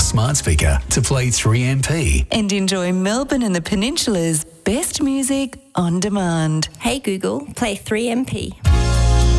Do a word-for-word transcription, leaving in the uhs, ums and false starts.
smart speaker to play three M P. And enjoy Melbourne and the Peninsula's best music on demand. Hey Google, play three M P.